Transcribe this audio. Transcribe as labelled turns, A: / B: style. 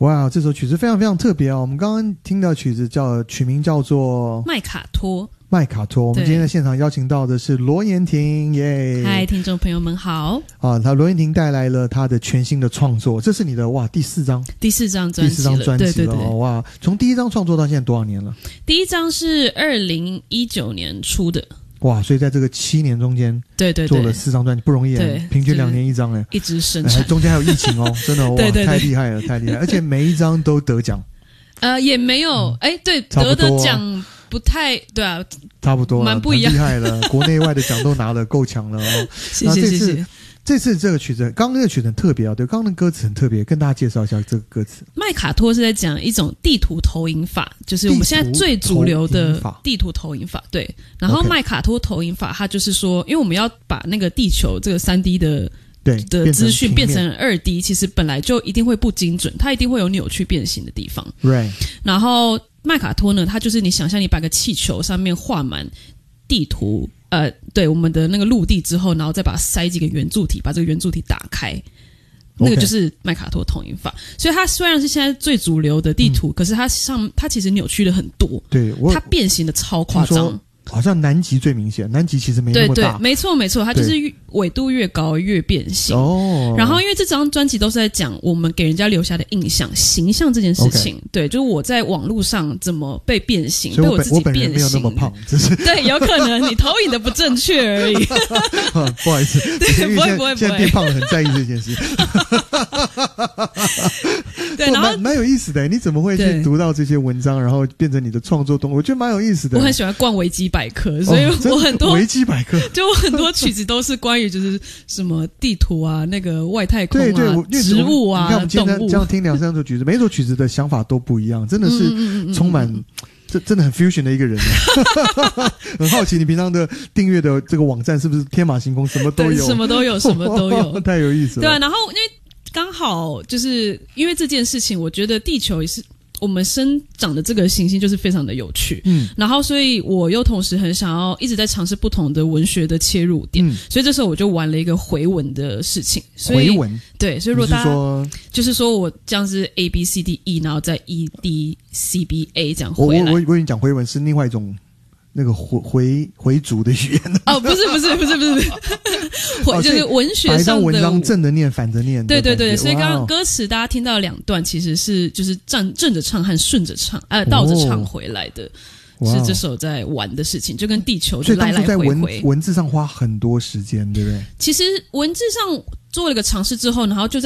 A: 哇，这首曲子非常非常特别哦！我们刚刚听到曲子曲名叫做
B: 麦卡托。
A: 麦卡托，我们今天在现场邀请到的是罗妍婷，耶！
B: 嗨，听众朋友们好！
A: 罗妍婷带来了她的全新的创作，这是你的第四张专辑了，
B: 对
A: 哇！从第一张创作到现在多少年了？
B: 第一张是2019年出的，
A: 哇！所以在这个7年中间，
B: 对，
A: 做了4张专辑，不容易，平均2年1张，
B: 一直生产，
A: 中间还有疫情哦，真的哇，太厉害了，太厉害！而且每一张都得奖，
B: 也没有，对，得的奖。不太对啊，
A: 差不多，
B: 蛮不一样，
A: 很厉害了，国内外的奖都拿了，够强了哦。
B: 谢谢。
A: 这次这个曲子，刚刚那个曲子很特别对，刚刚的歌词很特别，跟大家介绍一下这个歌词。
B: 麦卡托是在讲一种地图投影法，就是我们现在最主流的地图投影法，对。然后麦卡托投影法，它就是说，因为我们要把那个地球这个3D 的资讯变成2D，其实本来就一定会不精准，它一定会有扭曲变形的地方。
A: Right。
B: 然后麦卡托呢，它就是你想象你把个气球上面画满地图，对我们的那个陆地之后，然后再把它塞几个圆柱体，把这个圆柱体打开，那个就是麦卡托投影法。所以它虽然是现在最主流的地图，可是它其实扭曲了很多，
A: 对，
B: 它变形的超夸张。
A: 好像南极最明显，南极其实没那么大。
B: 对，没错，它就是纬度越高越变形。哦。然后因为这张专辑都是在讲我们给人家留下的印象、形象这件事情。对，就是我在网络上怎么被变形，被我自己变形。
A: 我本人没有那么胖，只是
B: 对，有可能你投影的不正确而已。
A: 不好意思，
B: 对，不会，
A: 现在变胖了，很在意这件事。
B: 对，然后
A: 蛮有意思的，你怎么会去读到这些文章，然后变成你的创作动力？我觉得蛮有意思的。
B: 我很喜欢逛维基百科，所以我很多
A: 维基百科，
B: 就我很多曲子都是关于就是什么地图啊、那个外太空啊、植物啊、
A: 你看我们今天这样听2-3首曲子，每一首曲子的想法都不一样，真的是充满。这真的很 fusion 的一个人，很好奇你平常的订阅的这个网站是不是天马行空，什么都有，
B: 什么都有，
A: 太有意思了。
B: 对啊，然后因为刚好就是因为这件事情，我觉得地球也是我们生长的这个行星就是非常的有趣，然后所以我又同时很想要一直在尝试不同的文学的切入点，所以这时候我就玩了一个回文的事情。
A: 回文，
B: 对，所以如果大家就是说我这样是 A B C D E， 然后再 E D C B A 这样回来。
A: 我跟你讲，回文是另外一种。那个回族的语言
B: 哦，不是，就是文学上的。
A: 把一张文章正着念，反着念。
B: 对，所以刚刚歌词大家听到2段，其实是就是正着唱和顺着唱，倒着唱回来的，是这首在玩的事情，就跟地球就来来回回。
A: 所以当初在文字上花很多时间，对不对？
B: 其实文字上做了一个尝试之后，然后就